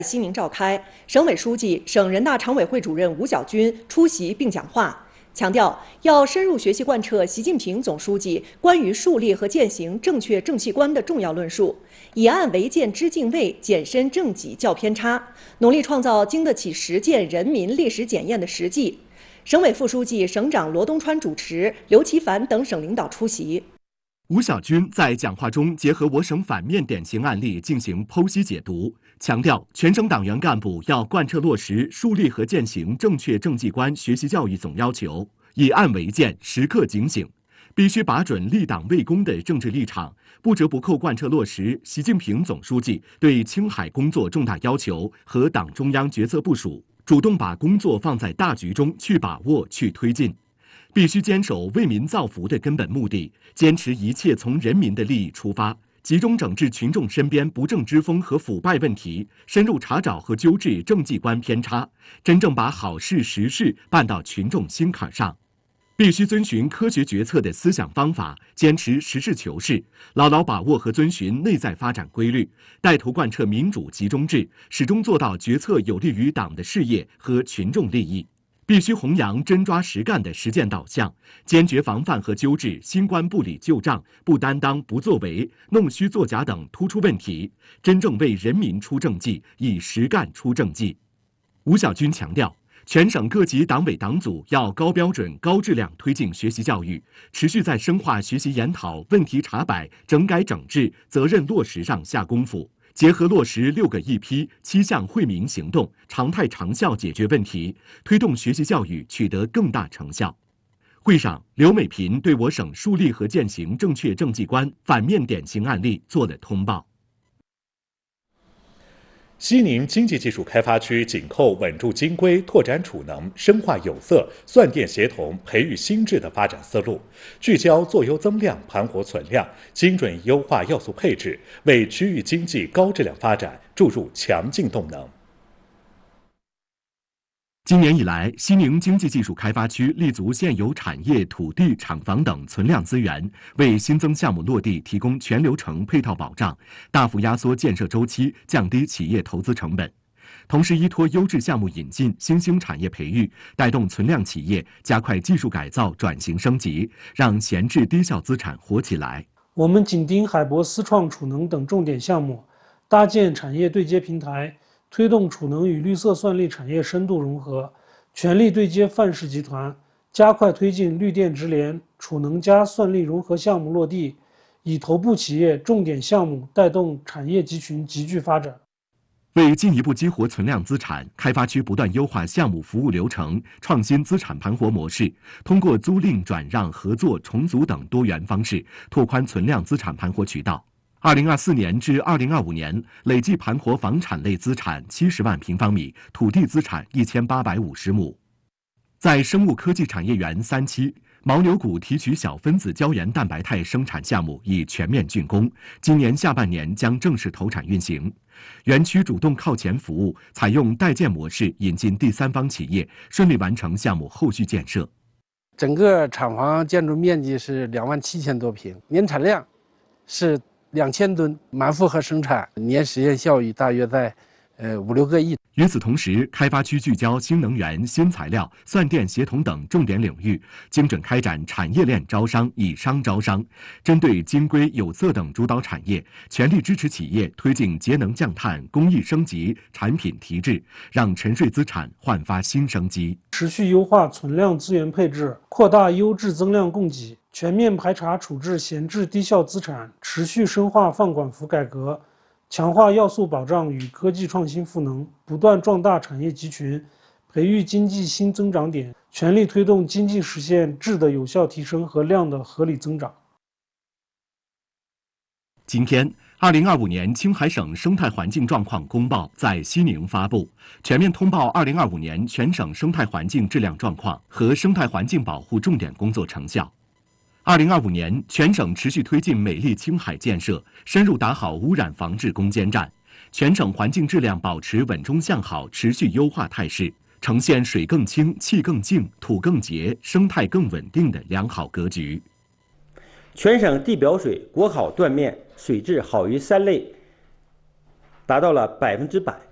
西宁召开，省委书记、省人大常委会主任吴晓军出席并讲话，强调要深入学习贯彻习近平总书记关于树立和践行正确政绩观的重要论述，以案为鉴知敬畏，减深政绩较偏差，努力创造经得起实践人民历史检验的实际。省委副书记、省长罗东川主持，刘奇凡等省领导出席。 吴晓军在讲话中结合我省反面典型案例进行剖析解读，强调全省党员干部要贯彻落实树立和践行正确政绩观学习教育总要求，以案为鉴，时刻警醒，必须把准立党为公的政治立场，不折不扣贯彻落实习近平总书记对青海工作重大要求和党中央决策部署，主动把工作放在大局中去把握、去推进。必须坚守为民造福的根本目的，坚持一切从人民的利益出发，集中整治群众身边不正之风和腐败问题，深入查找和纠治政绩观偏差，真正把好事实事办到群众心坎上。必须遵循科学决策的思想方法，坚持实事求是，牢牢把握和遵循内在发展规律，带头贯彻民主集中制，始终做到决策有利于党的事业和群众利益。必须弘扬真抓实干的实践导向，坚决防范和纠治新官不理旧账、不担当、不作为、弄虚作假等突出问题，真正为人民出政绩，以实干出政绩。吴晓军强调，全省各级党委党组要高标准、高质量推进学习教育，持续在深化学习研讨、问题查摆、整改整治、责任落实上下功夫。结合落实6个一批、7项惠民行动，常态长效解决问题，推动学习教育取得更大成效。会上，刘美萍对我省树立和践行正确政绩观反面典型案例做了通报。 西宁经济技术开发区紧扣稳住金规、拓展储能、深化有色、算电协同、培育新智的发展思路，聚焦做优增量、盘活存量，精准优化要素配置，为区域经济高质量发展注入强劲动能。 今年以来，西宁经济技术开发区立足现有产业、土地、厂房等存量资源，为新增项目落地提供全流程配套保障，大幅压缩建设周期，降低企业投资成本。同时，依托优质项目引进、新兴产业培育，带动存量企业加快技术改造、转型升级，让闲置低效资产活起来。 我们紧盯海博思创储能等重点项目，搭建产业对接平台，推动储能与绿色算力产业深度融合，全力对接范氏集团，加快推进绿电直联、储能加算力融合项目落地，以头部企业、重点项目带动产业集群集聚发展。 为进一步激活存量资产，开发区不断优化项目服务流程，创新资产盘活模式，通过租赁、转让、合作、重组等多元方式，拓宽存量资产盘活渠道。2024年至2025年，累计盘活房产类资产70万平方米，土地资产1850亩。在生物科技产业园3期，牦牛骨提取小分子胶原蛋白肽生产项目已全面竣工，今年下半年将正式投产运行。园区主动靠前服务，采用代建模式引进第三方企业，顺利完成项目后续建设。 整个厂房建筑面积是27000多平，年产量是2000吨，满负荷生产，年实现效益大约在5-6个亿。 与此同时，开发区聚焦新能源、新材料、算电协同等重点领域，精准开展产业链招商、以商招商，针对金硅、有色等主导产业，全力支持企业推进节能降碳、工艺升级、产品提质，让沉睡资产焕发新生机。 持续优化存量资源配置，扩大优质增量供给，全面排查处置闲置低效资产，持续深化放管服改革，强化要素保障与科技创新赋能，不断壮大产业集群，培育经济新增长点，全力推动经济实现质的有效提升和量的合理增长。 今天，2025年青海省生态环境状况公报在西宁发布，全面通报2025年全省生态环境质量状况和生态环境保护重点工作成效。2025年，全省持续推进美丽青海建设，深入打好污染防治攻坚战，全省环境质量保持稳中向好、持续优化态势，呈现水更清、气更净、土更洁、生态更稳定的良好格局。 全省地表水国考断面水质好于3类，达到了100%。